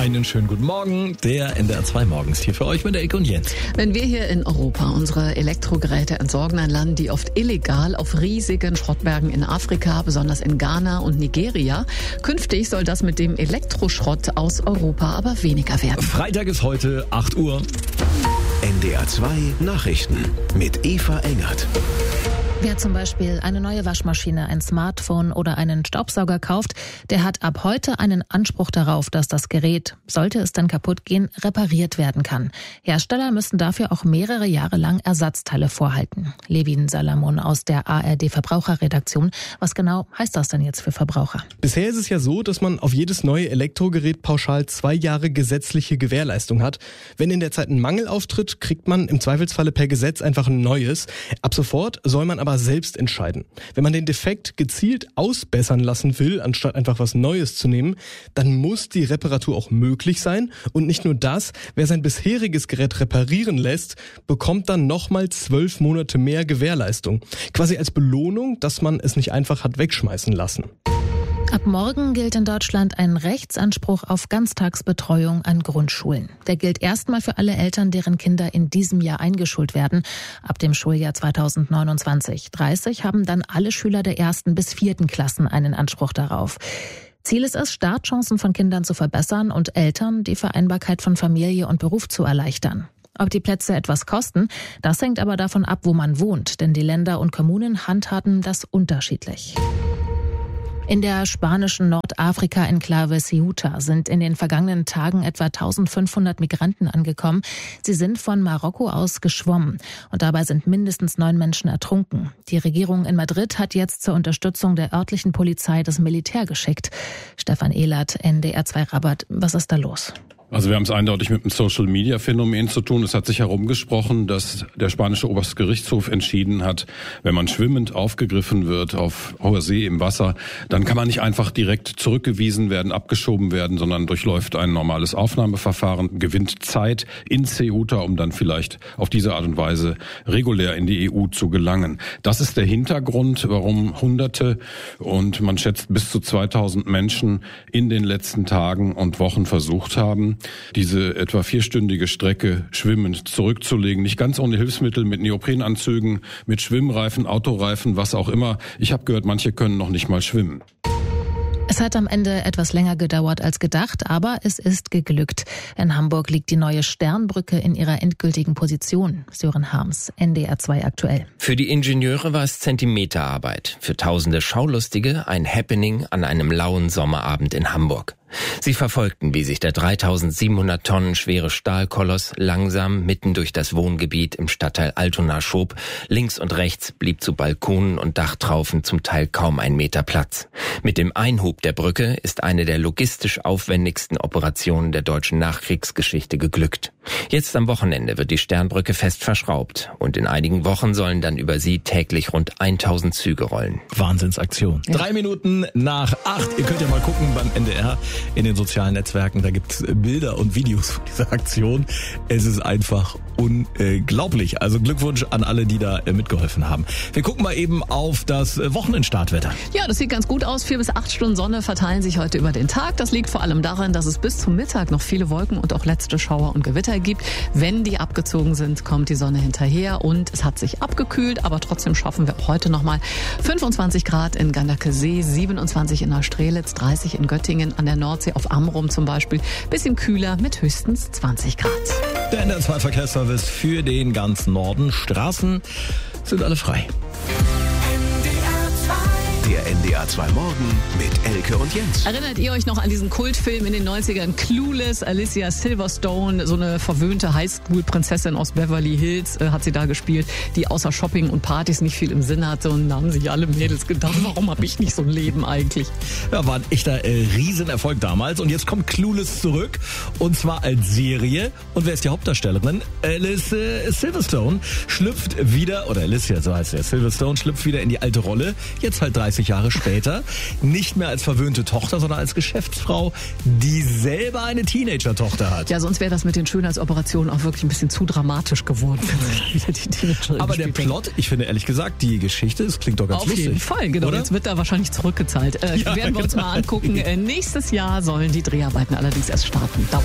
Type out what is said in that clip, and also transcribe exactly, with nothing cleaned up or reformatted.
Einen schönen guten Morgen, der N D R zwei Morgens hier für euch mit der Ecke und Jens. Wenn wir hier in Europa unsere Elektrogeräte entsorgen, dann landen die oft illegal auf riesigen Schrottbergen in Afrika, besonders in Ghana und Nigeria. Künftig soll das mit dem Elektroschrott aus Europa aber weniger werden. Freitag ist heute acht Uhr. N D R zwei Nachrichten mit Eva Engert. Wer zum Beispiel eine neue Waschmaschine, ein Smartphone oder einen Staubsauger kauft, der hat ab heute einen Anspruch darauf, dass das Gerät, sollte es dann kaputt gehen, repariert werden kann. Hersteller müssen dafür auch mehrere Jahre lang Ersatzteile vorhalten. Levin Salamon aus der A R D Verbraucherredaktion. Was genau heißt das denn jetzt für Verbraucher? Bisher ist es ja so, dass man auf jedes neue Elektrogerät pauschal zwei Jahre gesetzliche Gewährleistung hat. Wenn in der Zeit ein Mangel auftritt, kriegt man im Zweifelsfalle per Gesetz einfach ein neues. Ab sofort soll man aber selbst entscheiden. Wenn man den Defekt gezielt ausbessern lassen will, anstatt einfach was Neues zu nehmen, dann muss die Reparatur auch möglich sein. Und nicht nur das, wer sein bisheriges Gerät reparieren lässt, bekommt dann nochmal zwölf Monate mehr Gewährleistung. Quasi als Belohnung, dass man es nicht einfach hat wegschmeißen lassen. Ab morgen gilt in Deutschland ein Rechtsanspruch auf Ganztagsbetreuung an Grundschulen. Der gilt erstmal für alle Eltern, deren Kinder in diesem Jahr eingeschult werden. Ab dem Schuljahr zweitausendneunundzwanzig dreißig haben dann alle Schüler der ersten bis vierten Klassen einen Anspruch darauf. Ziel ist es, Startchancen von Kindern zu verbessern und Eltern die Vereinbarkeit von Familie und Beruf zu erleichtern. Ob die Plätze etwas kosten, das hängt aber davon ab, wo man wohnt, denn die Länder und Kommunen handhaben das unterschiedlich. In der spanischen Nordafrika-Enklave Ceuta sind in den vergangenen Tagen etwa eintausendfünfhundert Migranten angekommen. Sie sind von Marokko aus geschwommen und dabei sind mindestens neun Menschen ertrunken. Die Regierung in Madrid hat jetzt zur Unterstützung der örtlichen Polizei das Militär geschickt. Stefan Ehlert, N D R zwei Rabat, was ist da los? Also wir haben es eindeutig mit einem Social-Media-Phänomen zu tun. Es hat sich herumgesprochen, dass der spanische Obergerichtshof entschieden hat, wenn man schwimmend aufgegriffen wird auf hoher See im Wasser, dann kann man nicht einfach direkt zurückgewiesen werden, abgeschoben werden, sondern durchläuft ein normales Aufnahmeverfahren, gewinnt Zeit in Ceuta, um dann vielleicht auf diese Art und Weise regulär in die E U zu gelangen. Das ist der Hintergrund, warum Hunderte und man schätzt bis zu zweitausend Menschen in den letzten Tagen und Wochen versucht haben, diese etwa vierstündige Strecke schwimmend zurückzulegen. Nicht ganz ohne Hilfsmittel, mit Neoprenanzügen, mit Schwimmreifen, Autoreifen, was auch immer. Ich habe gehört, manche können noch nicht mal schwimmen. Es hat am Ende etwas länger gedauert als gedacht, aber es ist geglückt. In Hamburg liegt die neue Sternbrücke in ihrer endgültigen Position. Sören Harms, N D R zwei aktuell. Für die Ingenieure war es Zentimeterarbeit. Für tausende Schaulustige ein Happening an einem lauen Sommerabend in Hamburg. Sie verfolgten, wie sich der dreitausendsiebenhundert Tonnen schwere Stahlkoloss langsam mitten durch das Wohngebiet im Stadtteil Altona schob. Links und rechts blieb zu Balkonen und Dachtraufen zum Teil kaum ein Meter Platz. Mit dem Einhub der Brücke ist eine der logistisch aufwendigsten Operationen der deutschen Nachkriegsgeschichte geglückt. Jetzt am Wochenende wird die Sternbrücke fest verschraubt und in einigen Wochen sollen dann über sie täglich rund tausend Züge rollen. Wahnsinnsaktion. Ja. Drei Minuten nach acht. Ihr könnt ja mal gucken beim N D R in den sozialen Netzwerken. Da gibt's Bilder und Videos von dieser Aktion. Es ist einfach unglaublich. Also Glückwunsch an alle, die da mitgeholfen haben. Wir gucken mal eben auf das Wochenendstartwetter. Ja, das sieht ganz gut aus. Vier bis acht Stunden Sonne verteilen sich heute über den Tag. Das liegt vor allem daran, dass es bis zum Mittag noch viele Wolken und auch letzte Schauer und Gewitter gibt. Wenn die abgezogen sind, kommt die Sonne hinterher und es hat sich abgekühlt, aber trotzdem schaffen wir auch heute nochmal fünfundzwanzig Grad in Ganderkesee, siebenundzwanzig in Neustrelitz, dreißig in Göttingen, an der Nordsee auf Amrum zum Beispiel. Bisschen kühler mit höchstens zwanzig Grad. Der N D R zwei Verkehrsservice für den ganzen Norden. Straßen sind alle frei. Der N D R zwei Morgen mit Elke und Jens. Erinnert ihr euch noch an diesen Kultfilm in den neunzigern? Clueless, Alicia Silverstone, so eine verwöhnte Highschool-Prinzessin aus Beverly Hills äh, hat sie da gespielt, die außer Shopping und Partys nicht viel im Sinn hatte. Und da haben sich alle Mädels gedacht, warum habe ich nicht so ein Leben eigentlich? Ja, war ein echter äh, Riesenerfolg damals. Und jetzt kommt Clueless zurück. Und zwar als Serie. Und wer ist die Hauptdarstellerin? Alice äh, Silverstone schlüpft wieder, oder Alicia, so heißt sie, Silverstone schlüpft wieder in die alte Rolle. Jetzt halt dreißig dreißig Jahre später nicht mehr als verwöhnte Tochter, sondern als Geschäftsfrau, die selber eine Teenager-Tochter hat. Ja, sonst wäre das mit den Schönheitsoperationen auch wirklich ein bisschen zu dramatisch geworden. Wieder die Teenagerin Aber der Plot, ich finde ehrlich gesagt, die Geschichte, es klingt doch ganz Auf lustig. jeden Fall, genau. Oder? Jetzt wird da wahrscheinlich zurückgezahlt. Äh, Ja, werden wir uns genau. mal angucken. Äh, nächstes Jahr sollen die Dreharbeiten allerdings erst starten. Dauert